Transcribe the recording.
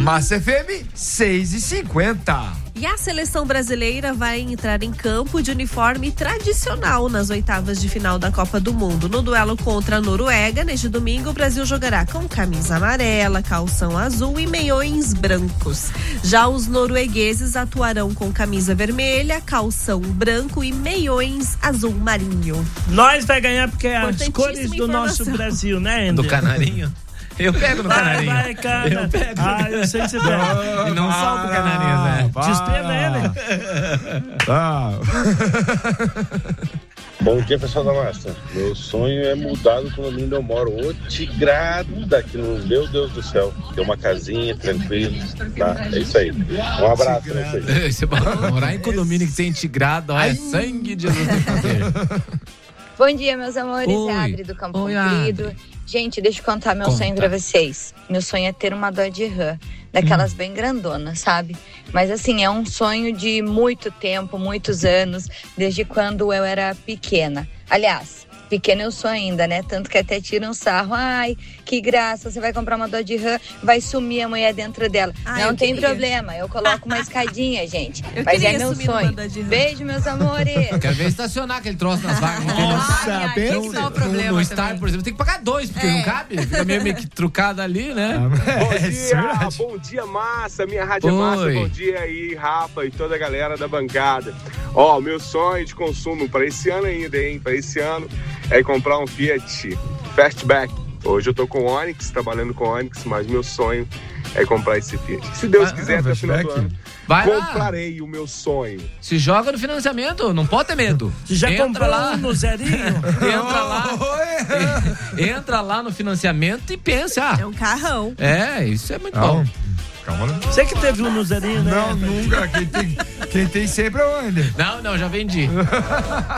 Massa FM 6h50. E a seleção brasileira vai entrar em campo de uniforme tradicional nas oitavas de final da Copa do Mundo. No duelo contra a Noruega, neste domingo, o Brasil jogará com camisa amarela, calção azul e meiões brancos. Já os noruegueses atuarão com camisa vermelha, calção branco e meiões azul marinho. Nós vai ganhar porque é as cores do nosso Brasil, né, André? Do canarinho? Eu pego no canarinho. Vai, cara. Eu pego. Eu sei que você pega. E não solta o canarinho, né? Desespera ele. Bom dia, pessoal da Massa. Meu sonho é mudar do condomínio onde eu moro. Ô, tigrado aqui, meu Deus do céu. Ter uma casinha, tranquilo, tá? É isso aí. Um abraço pra vocês. Morar em condomínio que tem tigrado, ó, é sangue de Jesus. Bom dia, meus amores. Oi. É Adri do Campo Oi, Comprido. Gente, deixa eu contar meu sonho pra vocês. Meu sonho é ter uma Dodge Ram, daquelas bem grandonas, sabe? Mas assim, é um sonho de muito tempo, muitos anos, desde quando eu era pequena. Aliás, pequena eu sou ainda, né? Tanto que até tira um sarro. Ai, que graça, você vai comprar uma Dodge Ram, vai sumir a mulher dentro dela. Não tem problema, eu coloco uma escadinha, gente. Mas é meu sonho. Beijo, meus amores. Quero ver estacionar aquele troço nas vagas. Nossa, esse não é o problema no Star, também. por exemplo, tem que pagar 2, porque não cabe. Fica meio que trucado ali, né? Bom dia, Massa, minha Rádio Massa, bom dia aí, Rafa e toda a galera da bancada. Ó, meu sonho de consumo para esse ano ainda, hein? Para esse ano é comprar um Fiat Fastback. Hoje eu tô com o Onix, trabalhando com o Onix, mas meu sonho é comprar esse Fiat. Se Deus quiser, até o final do ano, comprarei o meu sonho. Se joga no financiamento, não pode ter medo. Você já comprou lá no zerinho? Entra lá no financiamento e pensa. É um carrão. É, isso é muito bom. Calma. Você que teve um no zerinho, né? Não, nunca. Quem tem sempre é o André. Não, já vendi.